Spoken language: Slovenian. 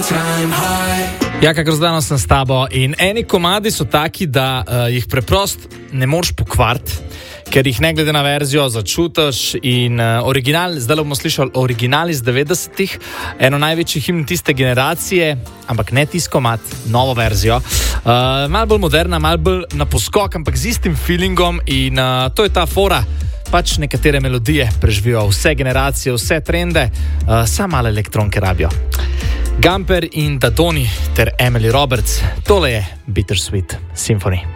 Ja, kakor zdano sem s tabo in eni komadi so taki, da jih preprost ne moreš pokvariti, ker jih ne glede na verzijo začutiš in original, zdaj bomo slišali original iz 90-ih, eno največjih himn tiste generacije, ampak ne tisti komad, novo verzijo. Malo bolj moderna, malo bolj na poskok, ampak z istim feelingom in to je ta fora. Pač nekatere melodije preživijo vse generacije, vse trende, samo male elektronke rabijo. Gamper in Dadoni ter Emily Roberts, tole je Bittersweet Symphony.